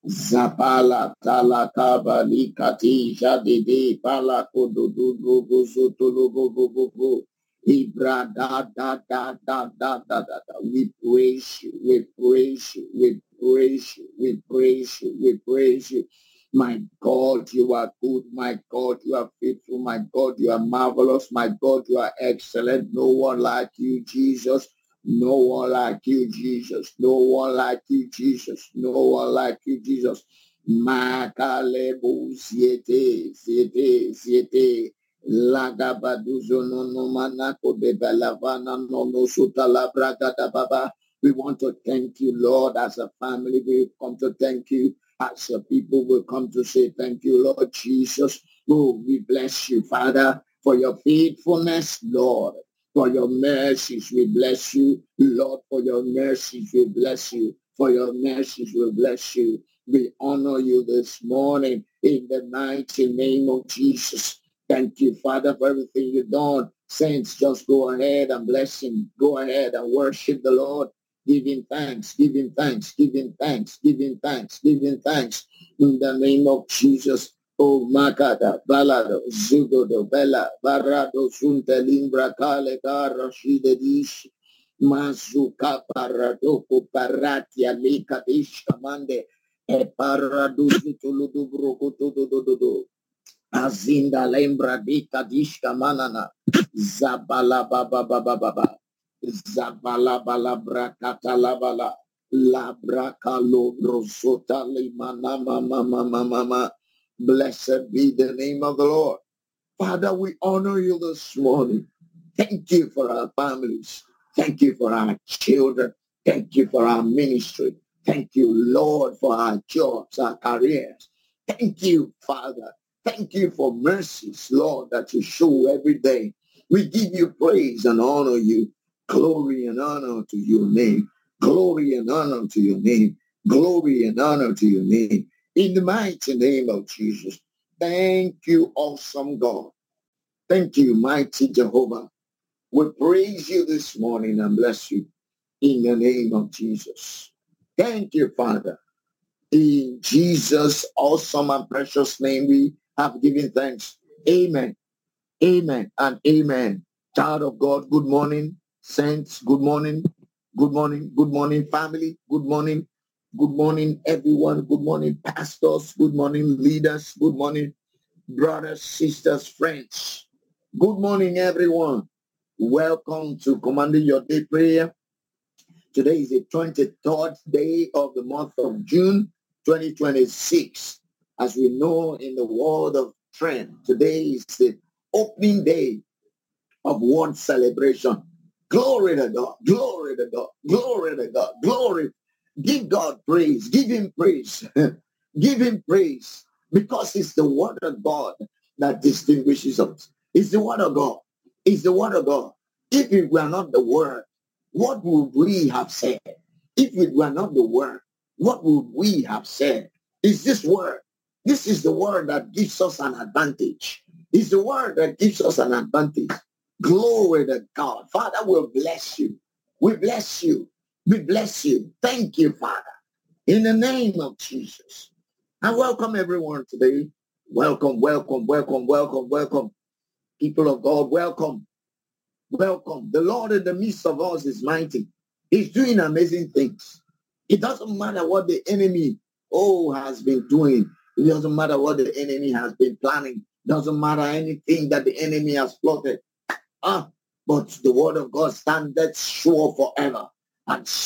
Zapala talakaba likati jadidi pala kodudu gogo Ibra da. We praise you, we praise you, we praise you, we praise you, we praise you. My God, you are good. My God, you are faithful. My God, you are marvelous. My God, you are excellent. No one like you, Jesus. No one like you, Jesus. No one like you, Jesus. No one like you, Jesus. Makalebu siete. Lagabaduzo no no manako de belavana no no sutala bragada baba. We want to thank you, Lord, as a family. We come to thank you. As a people will come to say thank you, Lord Jesus. Oh, we bless you, Father, for your faithfulness, Lord. For your mercies, we bless you. Lord, for your mercies, we bless you. For your mercies, we bless you. We honor you this morning in the mighty name of Jesus. Thank you, Father, for everything you've done. Saints, just go ahead and bless him. Go ahead and worship the Lord. Give him thanks, give him thanks, give him thanks, give him thanks, give him thanks. In the name of Jesus. Oh, Makada, Balado, Zugodo, Bella, Barado, Sunta, Limbra, Kale, Rashide, Dish, Mazuka, Paradoko, Paratia, Lika, Dish, Kamande, E Paradu, Tuludu, Broko, do. Azinda lembra dika dishka manana. Zabala baba baba baba. Zabala bala brakata labala. Labraka lobrosota limana mama mama mama. Blessed be the name of the Lord. Father, we honor you this morning. Thank you for our families. Thank you for our children. Thank you for our ministry. Thank you, Lord, for our jobs, our careers. Thank you, Father. Thank you for mercies, Lord, that you show every day. We give you praise and honor you. Glory and honor to your name. Glory and honor to your name. Glory and honor to your name. In the mighty name of Jesus. Thank you, awesome God. Thank you, mighty Jehovah. We praise you this morning and bless you in the name of Jesus. Thank you, Father. In Jesus' awesome and precious name, we have given thanks. Amen. Amen and amen. Child of God, good morning. Saints, good morning. Good morning. Good morning, family. Good morning. Good morning, everyone. Good morning, pastors. Good morning, leaders. Good morning, brothers, sisters, friends. Good morning, everyone. Welcome to Commanding Your Day Prayer. Today is the 23rd day of the month of June, 2026. As we know in the world of trend, today is the opening day of World Celebration. Glory to God, glory to God, glory to God, glory. Give God praise, give him praise, give him praise, because it's the word of God that distinguishes us. It's the word of God. It's the word of God. If it were not the word, what would we have said? If it were not the word, what would we have said? It's this word. This is the word that gives us an advantage. It's the word that gives us an advantage. Glory to God. Father, we'll bless you. We bless you. We bless you. Thank you, Father. In the name of Jesus. I welcome everyone today. Welcome, welcome, welcome, welcome, welcome. People of God, welcome. Welcome. The Lord in the midst of us is mighty. He's doing amazing things. It doesn't matter what the enemy, has been doing. It doesn't matter what the enemy has been planning. It doesn't matter anything that the enemy has plotted. But the word of God standeth sure forever. And